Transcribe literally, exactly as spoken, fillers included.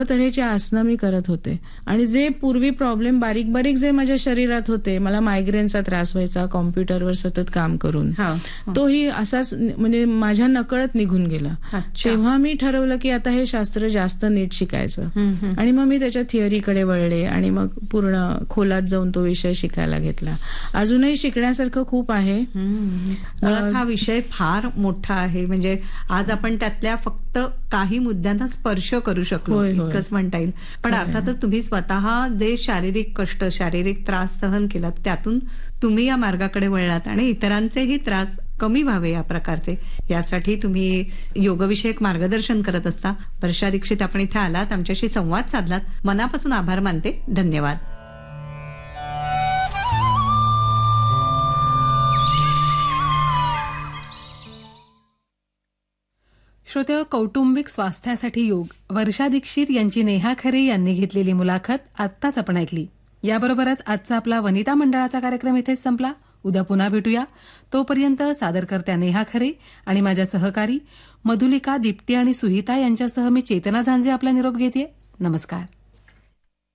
तऱ्हेची आसनं मी करत होते आणि जे पूर्वी प्रॉब्लेम बारीक बारीक जे माझ्या शरीरात होते, मला मायग्रेनचा त्रास व्हायचा कॉम्प्युटरवर सतत काम करून, तोही असाच म्हणजे माझ्या नकळत निघून गेला. तेव्हा मी ठरवलं की आता हे शास्त्र जास्त नीट शिकायचं आणि मग मी त्याच्या थिअरीकडे वळले आणि मग पूर्ण खोलात जाऊन तो विषय शिकायला घेतला. अजूनही शिकण्यासारखं खूप आहे. हा विषय फार मोठा आहे, म्हणजे आज आपण त्यातल्या फक्त काही मुद्द्यांना स्पर्श करू शकलो इतकंच म्हणता येईल. पण अर्थातच तुम्ही स्वतः जे शारीरिक कष्ट, शारीरिक त्रास सहन केलात, त्यातून तुम्ही या मार्गाकडे वळलात आणि इतरांचेही त्रास कमी व्हावे या प्रकारचे, यासाठी तुम्ही योगविषयक मार्गदर्शन करत असता. वर्षा दीक्षित, आपण इथे आलात, आमच्याशी संवाद साधलात, मनापासून आभार मानते. धन्यवाद. श्रोते, कौटुंबिक स्वास्थ्यासाठी योग, वर्षा दीक्षित यांची नेहा खरे यांनी घेतलेली मुलाखत आत्ताच आपण ऐकली. याबरोबरच आजचा आपला वनिता मंडळाचा कार्यक्रम इथेच संपला. उद्या पुन्हा भेटूया. तोपर्यंत सादरकर्त्या नेहा खरे आणि माझ्या सहकारी मधुलिका, दीप्ती आणि सुहिता यांच्यासह मी चेतना झांजे आपला निरोप घेते. नमस्कार.